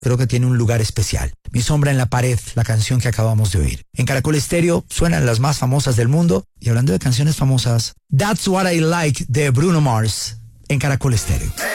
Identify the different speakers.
Speaker 1: creo que tiene un lugar especial. Mi sombra en la pared, la canción que acabamos de oír. En Caracol Estéreo suenan las más famosas del mundo. Y hablando de canciones famosas, That's What I Like de Bruno Mars en Caracol Estéreo.